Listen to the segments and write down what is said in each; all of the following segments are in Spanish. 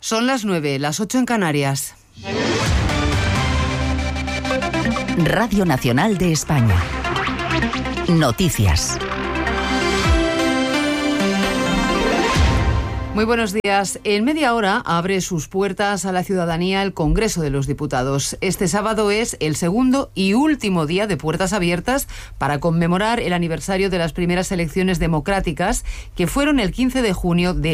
Son las 9, las 8 en Canarias. Radio Nacional de España. Noticias. Muy buenos días. En media hora abre sus puertas a la ciudadanía el Congreso de los Diputados. Este sábado es el segundo y último día de puertas abiertas para conmemorar el aniversario de las primeras elecciones democráticas, que fueron el 15 de junio de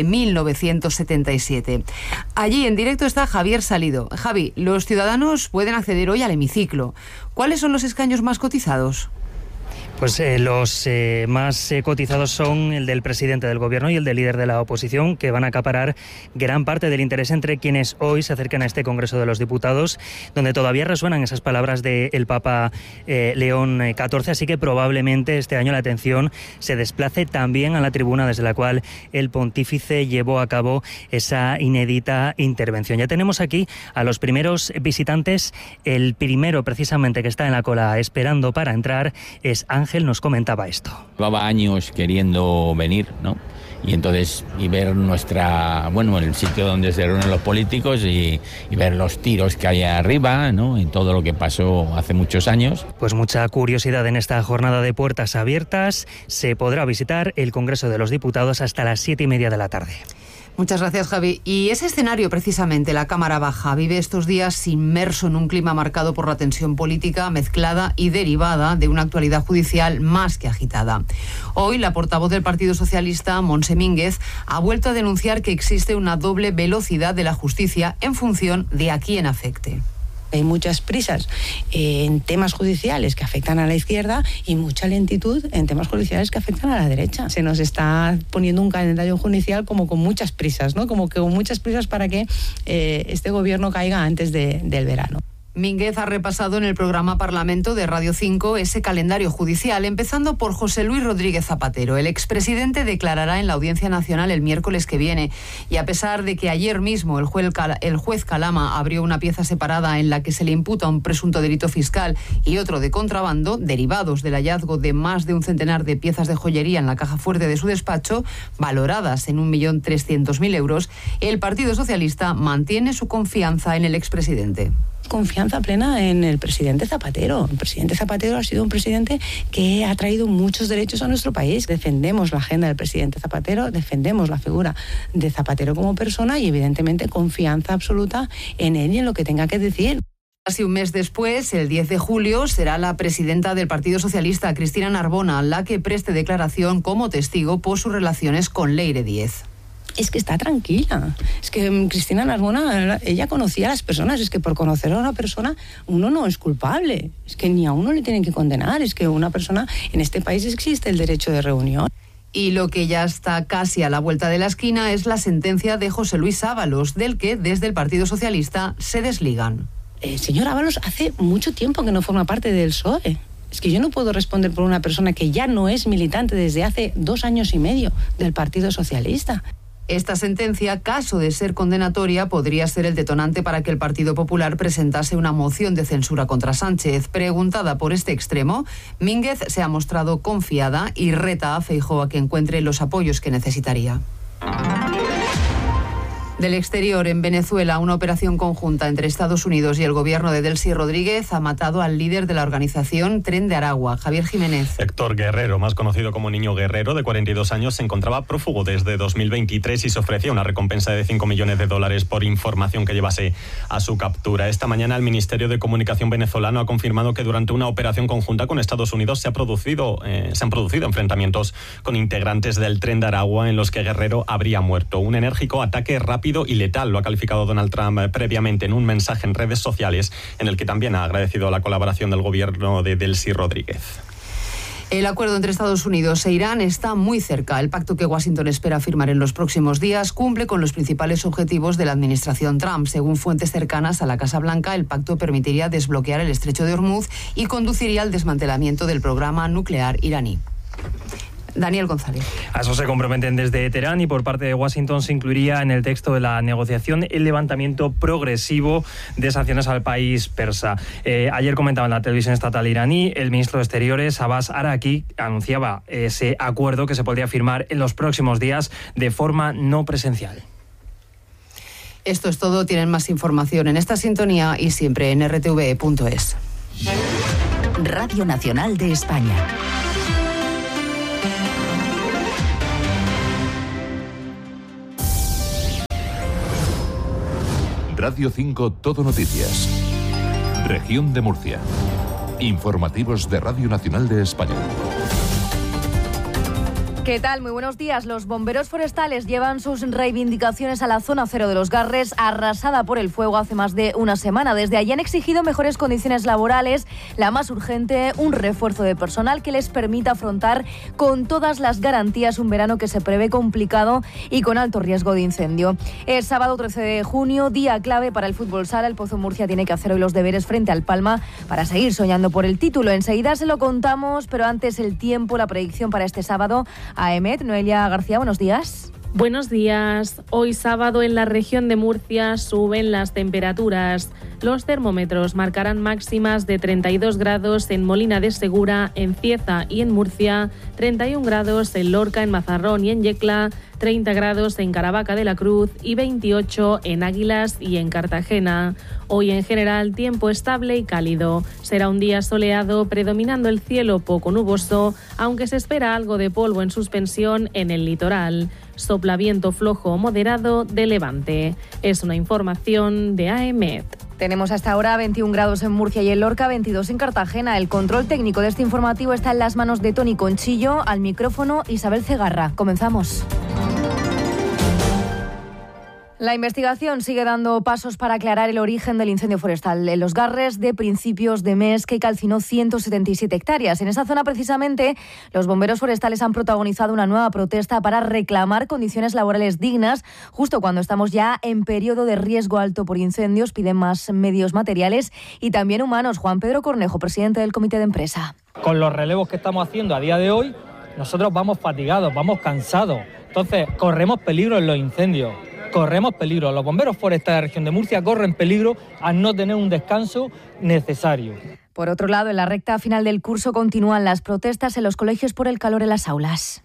1977. Allí en directo está Javier Salido. Javi, los ciudadanos pueden acceder hoy al hemiciclo. ¿Cuáles son los escaños más cotizados? Pues los más cotizados son el del presidente del gobierno y el del líder de la oposición, que van a acaparar gran parte del interés entre quienes hoy se acercan a este Congreso de los Diputados, donde todavía resuenan esas palabras del Papa León XIV, así que probablemente este año la atención se desplace también a la tribuna desde la cual el pontífice llevó a cabo esa inédita intervención. Ya tenemos aquí a los primeros visitantes. El primero precisamente que está en la cola esperando para entrar es Ángel. Nos comentaba esto. Llevaba años queriendo venir, ¿no? Y entonces, ver el sitio donde se reúnen los políticos y ver los tiros que hay arriba, ¿no? En todo lo que pasó hace muchos años. Pues mucha curiosidad en esta jornada de puertas abiertas. Se podrá visitar el Congreso de los Diputados hasta las 7:30 de la tarde. Muchas gracias, Javi. Y ese escenario, precisamente, la Cámara Baja, vive estos días inmerso en un clima marcado por la tensión política mezclada y derivada de una actualidad judicial más que agitada. Hoy, la portavoz del Partido Socialista, Montse Mínguez, ha vuelto a denunciar que existe una doble velocidad de la justicia en función de a quién afecte. Hay muchas prisas en temas judiciales que afectan a la izquierda y mucha lentitud en temas judiciales que afectan a la derecha. Se nos está poniendo un calendario judicial como con muchas prisas, ¿no? Como que con muchas prisas para que este gobierno caiga antes del verano. Mínguez ha repasado en el programa Parlamento de Radio 5 ese calendario judicial, empezando por José Luis Rodríguez Zapatero. El expresidente declarará en la Audiencia Nacional el miércoles que viene, y a pesar de que ayer mismo el juez Calama abrió una pieza separada en la que se le imputa un presunto delito fiscal y otro de contrabando, derivados del hallazgo de más de un centenar de piezas de joyería en la caja fuerte de su despacho, valoradas en 1.300.000 euros, el Partido Socialista mantiene su confianza en el expresidente. Confianza plena en el presidente Zapatero. El presidente Zapatero ha sido un presidente que ha traído muchos derechos a nuestro país. Defendemos la agenda del presidente Zapatero, defendemos la figura de Zapatero como persona y evidentemente confianza absoluta en él y en lo que tenga que decir. Casi un mes después, el 10 de julio, será la presidenta del Partido Socialista, Cristina Narbona, la que preste declaración como testigo por sus relaciones con Leire Díez. Es que está tranquila. Es que Cristina Narbona, ella conocía a las personas. Es que por conocer a una persona uno no es culpable. Es que ni a uno le tienen que condenar. Es que una persona, en este país existe el derecho de reunión. Y lo que ya está casi a la vuelta de la esquina es la sentencia de José Luis Ábalos, del que desde el Partido Socialista se desligan. El señor Ábalos hace mucho tiempo que no forma parte del PSOE. Es que yo no puedo responder por una persona que ya no es militante desde hace 2 años y medio del Partido Socialista. Esta sentencia, caso de ser condenatoria, podría ser el detonante para que el Partido Popular presentase una moción de censura contra Sánchez. Preguntada por este extremo, Mínguez se ha mostrado confiada y reta a Feijóo a que encuentre los apoyos que necesitaría. Del exterior, en Venezuela, una operación conjunta entre Estados Unidos y el gobierno de Delcy Rodríguez ha matado al líder de la organización Tren de Aragua, Javier Jiménez. Héctor Guerrero, más conocido como Niño Guerrero, de 42 años, se encontraba prófugo desde 2023 y se ofrecía una recompensa de $5 millones por información que llevase a su captura. Esta mañana el Ministerio de Comunicación venezolano ha confirmado que durante una operación conjunta con Estados Unidos se han producido enfrentamientos con integrantes del Tren de Aragua en los que Guerrero habría muerto. Un enérgico ataque rápido y letal, lo ha calificado Donald Trump previamente en un mensaje en redes sociales, en el que también ha agradecido la colaboración del gobierno de Delcy Rodríguez. El acuerdo entre Estados Unidos e Irán está muy cerca. El pacto que Washington espera firmar en los próximos días cumple con los principales objetivos de la administración Trump. Según fuentes cercanas a la Casa Blanca, el pacto permitiría desbloquear el estrecho de Hormuz y conduciría al desmantelamiento del programa nuclear iraní. Daniel González. A eso se comprometen desde Teherán y por parte de Washington se incluiría en el texto de la negociación el levantamiento progresivo de sanciones al país persa. Ayer comentaba en la televisión estatal iraní, el ministro de Exteriores, Abbas Araqi, anunciaba ese acuerdo que se podría firmar en los próximos días de forma no presencial. Esto es todo, tienen más información en esta sintonía y siempre en rtve.es. Radio Nacional de España. Radio 5 Todo Noticias. Región de Murcia. Informativos de Radio Nacional de España. ¿Qué tal? Muy buenos días. Los bomberos forestales llevan sus reivindicaciones a la zona cero de Los Garres, arrasada por el fuego hace más de una semana. Desde allí han exigido mejores condiciones laborales, la más urgente, un refuerzo de personal que les permita afrontar con todas las garantías un verano que se prevé complicado y con alto riesgo de incendio. El sábado 13 de junio, día clave para el fútbol sala. El Pozo Murcia tiene que hacer hoy los deberes frente al Palma para seguir soñando por el título. Enseguida se lo contamos, pero antes el tiempo, la predicción para este sábado. AEMET, Noelia García, buenos días. Buenos días. Hoy sábado en la región de Murcia suben las temperaturas. Los termómetros marcarán máximas de 32 grados en Molina de Segura, en Cieza y en Murcia, 31 grados en Lorca, en Mazarrón y en Yecla, 30 grados en Caravaca de la Cruz y 28 en Águilas y en Cartagena. Hoy en general tiempo estable y cálido. Será un día soleado, predominando el cielo poco nuboso, aunque se espera algo de polvo en suspensión en el litoral. Sopla viento flojo o moderado de levante. Es una información de AEMET. Tenemos hasta ahora 21 grados en Murcia y en Lorca, 22 en Cartagena. El control técnico de este informativo está en las manos de Tony Conchillo, al micrófono Isabel Cegarra. Comenzamos. La investigación sigue dando pasos para aclarar el origen del incendio forestal en Los Garres de principios de mes que calcinó 177 hectáreas. En esa zona, precisamente, los bomberos forestales han protagonizado una nueva protesta para reclamar condiciones laborales dignas. Justo cuando estamos ya en periodo de riesgo alto por incendios, piden más medios materiales y también humanos. Juan Pedro Cornejo, presidente del Comité de Empresa. Con los relevos que estamos haciendo a día de hoy, nosotros vamos fatigados, vamos cansados. Entonces, corremos peligro en los incendios. Corremos peligro. Los bomberos forestales de la región de Murcia corren peligro al no tener un descanso necesario. Por otro lado, en la recta final del curso continúan las protestas en los colegios por el calor en las aulas.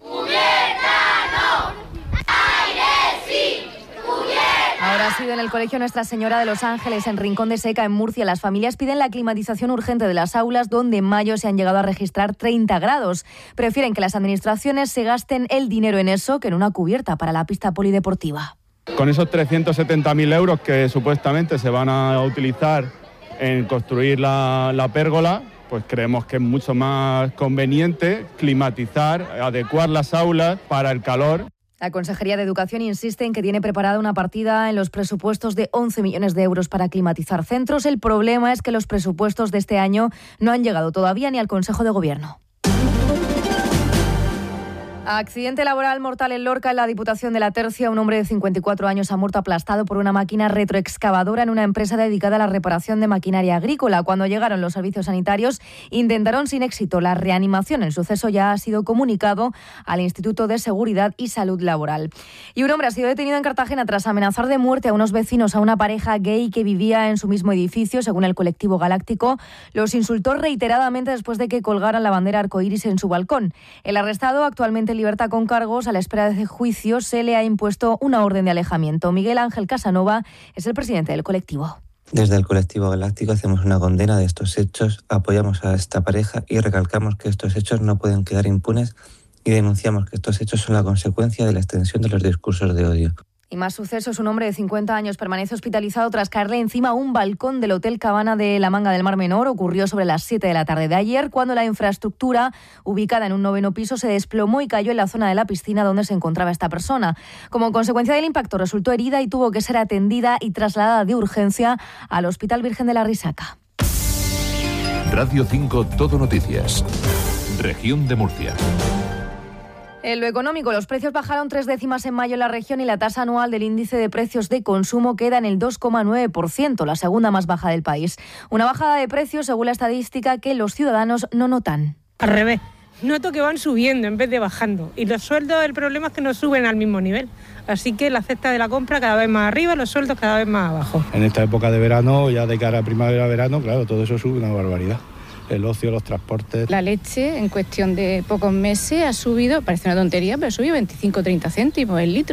Ahora ha sido en el Colegio Nuestra Señora de los Ángeles, en Rincón de Seca, en Murcia. Las familias piden la climatización urgente de las aulas, donde en mayo se han llegado a registrar 30 grados. Prefieren que las administraciones se gasten el dinero en eso que en una cubierta para la pista polideportiva. Con esos 370.000 euros que supuestamente se van a utilizar en construir la pérgola, pues creemos que es mucho más conveniente climatizar, adecuar las aulas para el calor. La Consejería de Educación insiste en que tiene preparada una partida en los presupuestos de 11 millones de euros para climatizar centros. El problema es que los presupuestos de este año no han llegado todavía ni al Consejo de Gobierno. Accidente laboral mortal en Lorca, en la Diputación de la Tercia. Un hombre de 54 años ha muerto aplastado por una máquina retroexcavadora en una empresa dedicada a la reparación de maquinaria agrícola. Cuando llegaron los servicios sanitarios, intentaron sin éxito la reanimación. El suceso ya ha sido comunicado al Instituto de Seguridad y Salud Laboral. Y un hombre ha sido detenido en Cartagena tras amenazar de muerte a unos vecinos, a una pareja gay que vivía en su mismo edificio. Según el colectivo Galáctico, los insultó reiteradamente después de que colgaran la bandera arcoíris en su balcón. El arrestado, actualmente en libertad con cargos, a la espera de juicio, se le ha impuesto una orden de alejamiento. Miguel Ángel Casanova es el presidente del colectivo. Desde el colectivo Galáctico hacemos una condena de estos hechos, apoyamos a esta pareja y recalcamos que estos hechos no pueden quedar impunes y denunciamos que estos hechos son la consecuencia de la extensión de los discursos de odio. Y más sucesos. Un hombre de 50 años permanece hospitalizado tras caerle encima a un balcón del Hotel Cabana de la Manga del Mar Menor. Ocurrió sobre las 7 de la tarde de ayer, cuando la infraestructura, ubicada en un 9º piso, se desplomó y cayó en la zona de la piscina donde se encontraba esta persona. Como consecuencia del impacto, resultó herida y tuvo que ser atendida y trasladada de urgencia al Hospital Virgen de la Risaca. Radio 5 Todo Noticias. Región de Murcia. En lo económico, los precios bajaron 3 décimas en mayo en la región y la tasa anual del índice de precios de consumo queda en el 2,9%, la segunda más baja del país. Una bajada de precios, según la estadística, que los ciudadanos no notan. Al revés, noto que van subiendo en vez de bajando. Y los sueldos, el problema es que no suben al mismo nivel. Así que la cesta de la compra cada vez más arriba, los sueldos cada vez más abajo. En esta época de verano, ya de cara a primavera-verano, claro, todo eso sube una barbaridad. El ocio, los transportes. La leche, en cuestión de pocos meses, ha subido, parece una tontería, pero ha subido 25-30 céntimos el litro.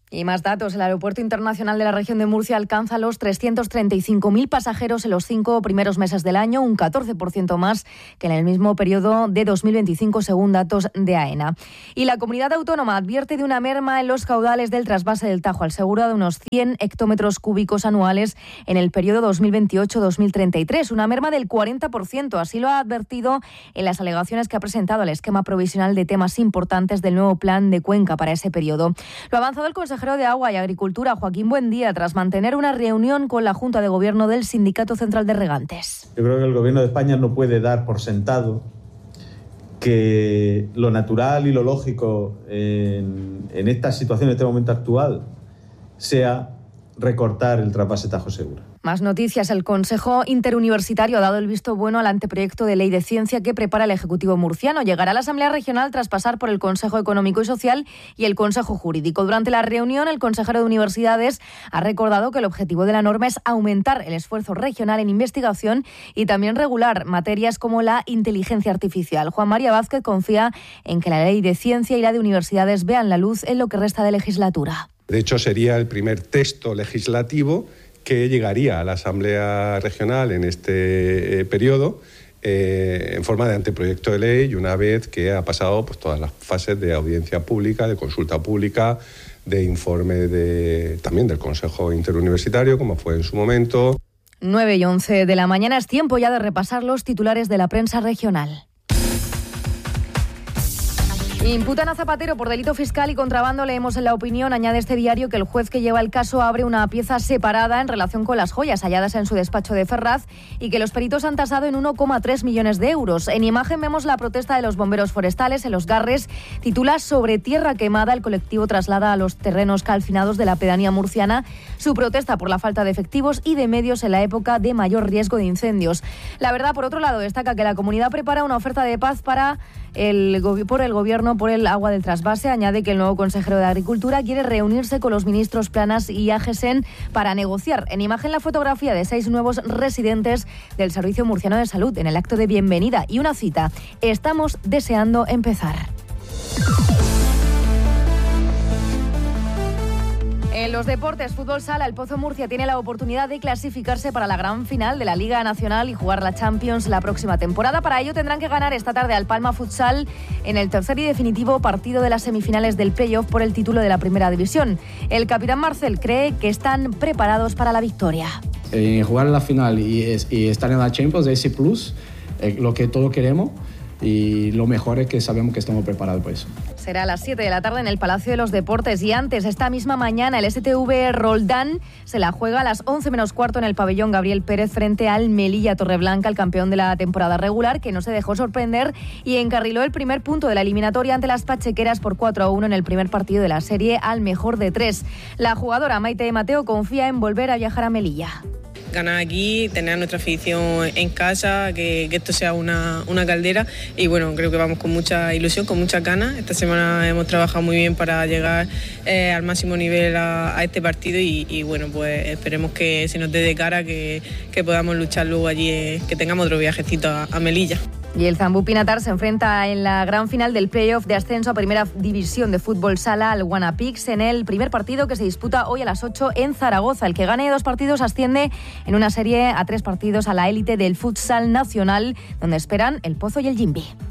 Y más datos. El Aeropuerto Internacional de la Región de Murcia alcanza los 335.000 pasajeros en los 5 primeros meses del año, un 14% más que en el mismo periodo de 2025, según datos de AENA. Y la comunidad autónoma advierte de una merma en los caudales del trasvase del Tajo al Segura de unos 100 hectómetros cúbicos anuales en el periodo 2028-2033, una merma del 40%. Así lo ha advertido en las alegaciones que ha presentado al esquema provisional de temas importantes del nuevo plan de cuenca para ese periodo. Lo ha avanzado el consejero de Agua y Agricultura, Joaquín Buendía, tras mantener una reunión con la Junta de Gobierno del Sindicato Central de Regantes. Yo creo que el Gobierno de España no puede dar por sentado que lo natural y lo lógico en esta situación, en este momento actual, sea recortar el trasvase Tajo Segura. Más noticias. El Consejo Interuniversitario ha dado el visto bueno al anteproyecto de ley de ciencia que prepara el Ejecutivo murciano. Llegará a la Asamblea Regional tras pasar por el Consejo Económico y Social y el Consejo Jurídico. Durante la reunión, el consejero de Universidades ha recordado que el objetivo de la norma es aumentar el esfuerzo regional en investigación y también regular materias como la inteligencia artificial. Juan María Vázquez confía en que la ley de ciencia y la de universidades vean la luz en lo que resta de legislatura. De hecho, sería el primer texto legislativo que llegaría a la Asamblea Regional en este periodo en forma de anteproyecto de ley y una vez que ha pasado pues, todas las fases de audiencia pública, de consulta pública, de informe también del Consejo Interuniversitario, como fue en su momento. 9:11 de la mañana, es tiempo ya de repasar los titulares de la prensa regional. Imputan a Zapatero por delito fiscal y contrabando. Leemos en La Opinión, añade este diario, que el juez que lleva el caso abre una pieza separada en relación con las joyas halladas en su despacho de Ferraz y que los peritos han tasado en 1,3 millones de euros. En imagen vemos la protesta de los bomberos forestales en Los Garres. Titula Sobre tierra quemada. El colectivo traslada a los terrenos calcinados de la pedanía murciana su protesta por la falta de efectivos y de medios en la época de mayor riesgo de incendios. La Verdad, por otro lado, destaca que la comunidad prepara una oferta de paz por el Gobierno por el agua del trasvase. Añade que el nuevo consejero de Agricultura quiere reunirse con los ministros Planas y Agesen para negociar. En imagen, la fotografía de 6 nuevos residentes del Servicio Murciano de Salud en el acto de bienvenida y una cita: estamos deseando empezar. En los deportes, fútbol sala, el Pozo Murcia tiene la oportunidad de clasificarse para la gran final de la Liga Nacional y jugar la Champions la próxima temporada. Para ello tendrán que ganar esta tarde al Palma Futsal en el tercer y definitivo partido de las semifinales del play-off por el título de la Primera División. El capitán Marcel cree que están preparados para la victoria. Jugar la final y estar en la Champions es ese plus, lo que todos queremos. Y lo mejor es que sabemos que estamos preparados para eso. Será a las 7 de la tarde en el Palacio de los Deportes. Y antes, esta misma mañana, el STV Roldán se la juega a las 11 menos cuarto en el pabellón Gabriel Pérez frente al Melilla Torreblanca, el campeón de la temporada regular, que no se dejó sorprender y encarriló el primer punto de la eliminatoria ante las pachequeras por 4-1 en el primer partido de la serie al mejor de 3. La jugadora Maite Mateo confía en volver a viajar a Melilla. Ganar aquí, tener a nuestra afición en casa, que esto sea una caldera y bueno, creo que vamos con mucha ilusión, con muchas ganas. Esta semana hemos trabajado muy bien para llegar al máximo nivel a este partido y bueno, pues esperemos que se nos dé de cara, que podamos luchar luego allí, que tengamos otro viajecito a Melilla. Y el Zambú Pinatar se enfrenta en la gran final del playoff de ascenso a Primera División de Fútbol Sala al Guanapix en el primer partido que se disputa hoy a las 8 en Zaragoza. El que gane 2 partidos asciende en una serie a 3 partidos a la élite del futsal nacional, donde esperan el Pozo y el Jimbi.